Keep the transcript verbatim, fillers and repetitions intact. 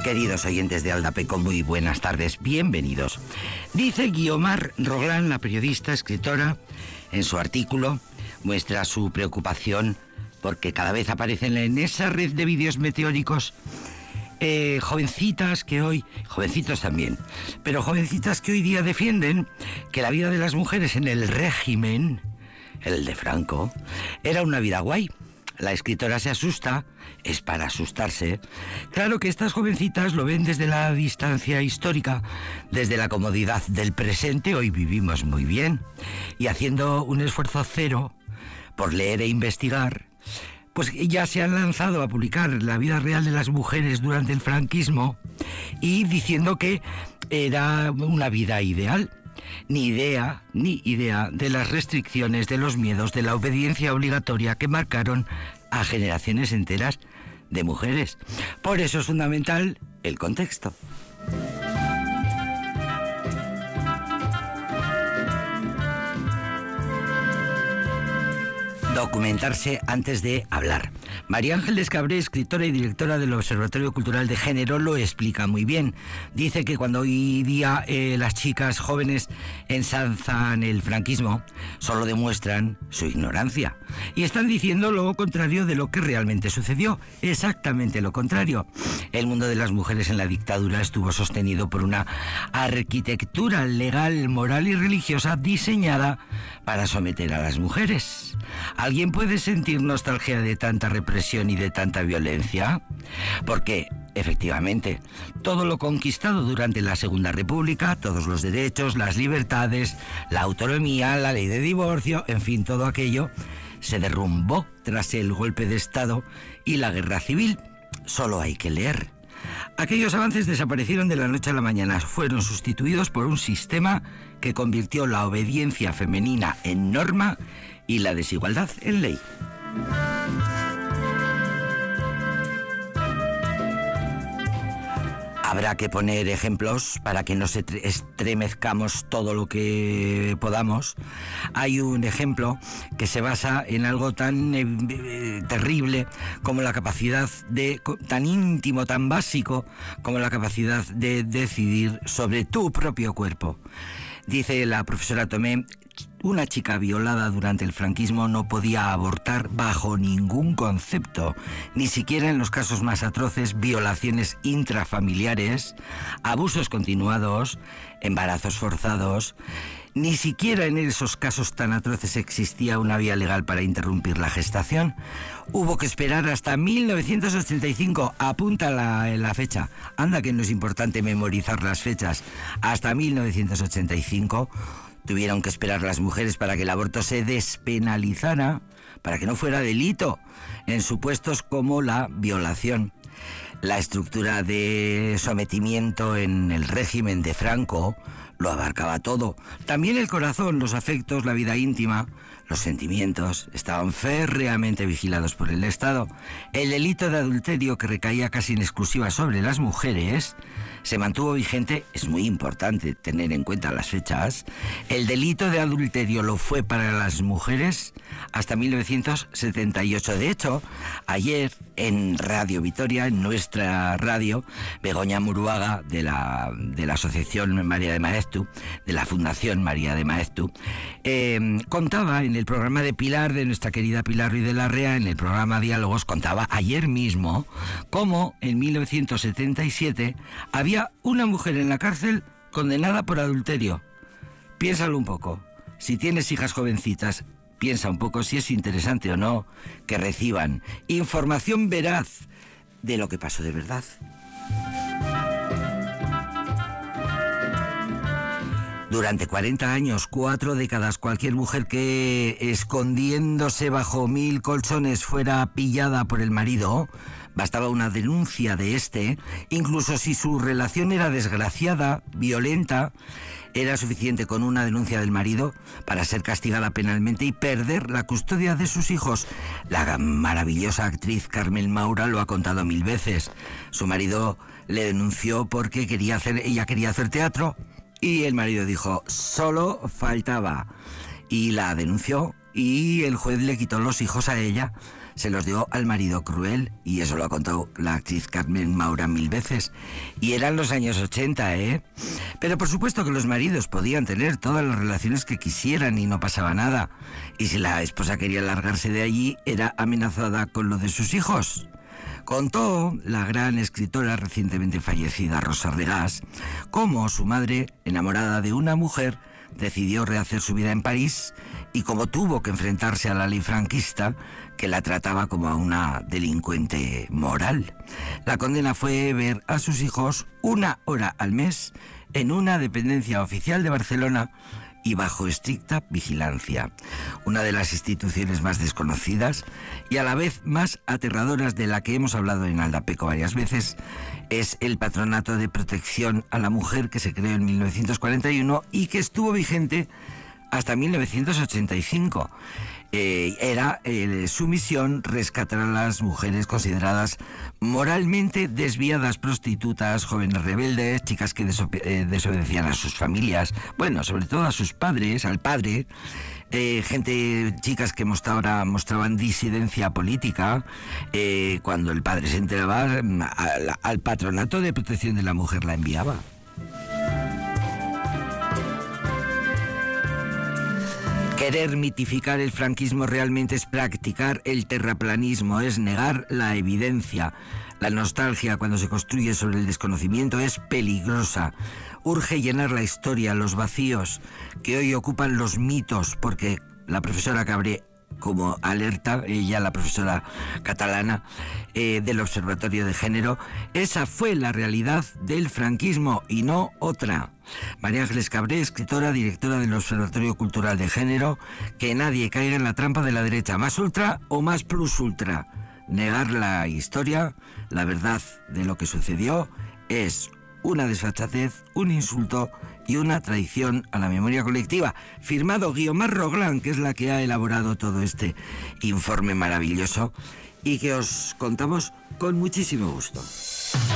Queridos oyentes de Aldapeco, muy buenas tardes, bienvenidos. Dice Guiomar Roglán, la periodista, escritora, en su artículo, muestra su preocupación porque cada vez aparecen en esa red de vídeos meteóricos eh, jovencitas que hoy, jovencitos también, pero jovencitas que hoy día defienden que la vida de las mujeres en el régimen, el de Franco, era una vida guay. La escritora se asusta, es para asustarse. Claro que estas jovencitas lo ven desde la distancia histórica, desde la comodidad del presente, hoy vivimos muy bien, y haciendo un esfuerzo cero por leer e investigar, pues ya se han lanzado a publicar la vida real de las mujeres durante el franquismo y diciendo que era una vida ideal. Ni idea, ni idea de las restricciones, de los miedos, de la obediencia obligatoria que marcaron a generaciones enteras de mujeres. Por eso es fundamental el contexto. Documentarse antes de hablar. María Ángeles Cabré, escritora y directora del Observatorio Cultural de Género, lo explica muy bien. Dice que cuando hoy día eh, las chicas jóvenes ensalzan el franquismo, solo demuestran su ignorancia. Y están diciendo lo contrario de lo que realmente sucedió. Exactamente lo contrario. El mundo de las mujeres en la dictadura estuvo sostenido por una arquitectura legal, moral y religiosa diseñada para someter a las mujeres. ¿Alguien puede sentir nostalgia de tanta represión y de tanta violencia? Porque, efectivamente, todo lo conquistado durante la Segunda República, todos los derechos, las libertades, la autonomía, la ley de divorcio, en fin, todo aquello, se derrumbó tras el golpe de Estado y la guerra civil. Solo hay que leer. Aquellos avances desaparecieron de la noche a la mañana, fueron sustituidos por un sistema que convirtió la obediencia femenina en norma y la desigualdad en ley. Habrá que poner ejemplos para que no estremezcamos todo lo que podamos. Hay un ejemplo que se basa en algo tan eh, terrible como la capacidad de, tan íntimo, tan básico, como la capacidad de decidir sobre tu propio cuerpo. Dice la profesora Tomé, una chica violada durante el franquismo no podía abortar bajo ningún concepto, ni siquiera en los casos más atroces, violaciones intrafamiliares, abusos continuados, embarazos forzados. Ni siquiera en esos casos tan atroces existía una vía legal para interrumpir la gestación. Hubo que esperar hasta mil novecientos ochenta y cinco, apunta la, la fecha. Anda que no es importante memorizar las fechas. Hasta mil novecientos ochenta y cinco tuvieron que esperar las mujeres para que el aborto se despenalizara, para que no fuera delito en supuestos como la violación. La estructura de sometimiento en el régimen de Franco lo abarcaba todo. También el corazón, los afectos, la vida íntima, los sentimientos estaban férreamente vigilados por el Estado. El delito de adulterio, que recaía casi en exclusiva sobre las mujeres, se mantuvo vigente. Es muy importante tener en cuenta las fechas. El delito de adulterio lo fue para las mujeres hasta mil novecientos setenta y ocho. De hecho, ayer en Radio Vitoria, en nuestra radio, Begoña Muruaga, de la, de la Asociación María de Maeztu, de la Fundación María de Maeztu, eh, contaba en el programa de Pilar, de nuestra querida Pilar Ruiz de Larrea, en el programa Diálogos, contaba ayer mismo cómo en mil novecientos setenta y siete había una mujer en la cárcel condenada por adulterio. Piénsalo un poco. Si tienes hijas jovencitas, piensa un poco si es interesante o no que reciban información veraz de lo que pasó de verdad. Durante cuarenta años, cuatro décadas, cualquier mujer que, escondiéndose bajo mil colchones, fuera pillada por el marido, bastaba una denuncia de este, incluso si su relación era desgraciada, violenta, era suficiente con una denuncia del marido para ser castigada penalmente y perder la custodia de sus hijos. La maravillosa actriz Carmen Maura lo ha contado mil veces. Su marido le denunció porque quería hacer, ella quería hacer teatro, y el marido dijo, solo faltaba. Y la denunció y el juez le quitó los hijos a ella se los dio al marido cruel, y eso lo ha contado la actriz Carmen Maura mil veces. Y eran los años ochenta, ¿eh? Pero por supuesto que los maridos podían tener todas las relaciones que quisieran y no pasaba nada. Y si la esposa quería largarse de allí, era amenazada con lo de sus hijos. Contó la gran escritora recientemente fallecida Rosa Regás cómo su madre, enamorada de una mujer, decidió rehacer su vida en París y cómo tuvo que enfrentarse a la ley franquista que la trataba como a una delincuente moral. La condena fue ver a sus hijos una hora al mes en una dependencia oficial de Barcelona y bajo estricta vigilancia. Una de las instituciones más desconocidas y a la vez más aterradoras de la que hemos hablado en Aldapeco varias veces es el Patronato de Protección a la Mujer, que se creó en mil novecientos cuarenta y uno y que estuvo vigente hasta mil novecientos ochenta y cinco. Eh, era eh, su misión rescatar a las mujeres consideradas moralmente desviadas, prostitutas, jóvenes rebeldes, chicas que deso- eh, desobedecían a sus familias, bueno, sobre todo a sus padres, al padre, eh, gente, chicas que mostraba, mostraban disidencia política. Eh, cuando el padre se enteraba, al, al Patronato de Protección de la Mujer la enviaba. Querer mitificar el franquismo realmente es practicar el terraplanismo, es negar la evidencia. La nostalgia, cuando se construye sobre el desconocimiento, es peligrosa. Urge llenar la historia, los vacíos que hoy ocupan los mitos, porque la profesora Cabré, como alerta, ella, la profesora catalana eh, del Observatorio de Género, esa fue la realidad del franquismo y no otra. María Ángeles Cabré, escritora, directora del Observatorio Cultural de Género, que nadie caiga en la trampa de la derecha, más ultra o más plus ultra. Negar la historia, la verdad de lo que sucedió, es una desfachatez, un insulto y una traición a la memoria colectiva. Firmado Guiomar Roglán, que es la que ha elaborado todo este informe maravilloso y que os contamos con muchísimo gusto.